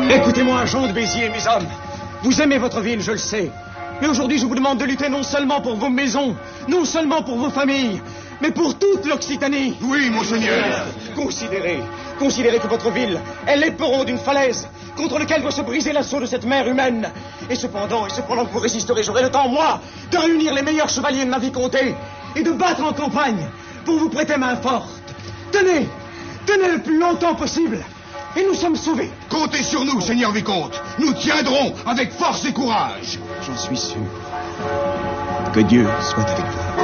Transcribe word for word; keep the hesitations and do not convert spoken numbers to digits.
Écoutez-moi, Jean de Béziers, mes hommes. Vous aimez votre ville, je le sais. Mais aujourd'hui, je vous demande de lutter non seulement pour vos maisons, non seulement pour vos familles, mais pour toute l'Occitanie. Oui, monseigneur. Considérez, considérez que votre ville est l'éperon d'une falaise contre lequel doit se briser l'assaut de cette mer humaine. Et cependant, et cependant que vous résisterez, j'aurai le temps, moi, de réunir les meilleurs chevaliers de ma vicomté et de battre en campagne pour vous prêter main forte. Tenez, tenez le plus longtemps possible. Et nous sommes sauvés. Comptez sur nous, seigneur vicomte. Nous tiendrons avec force et courage. J'en suis sûr. Que Dieu soit avec vous.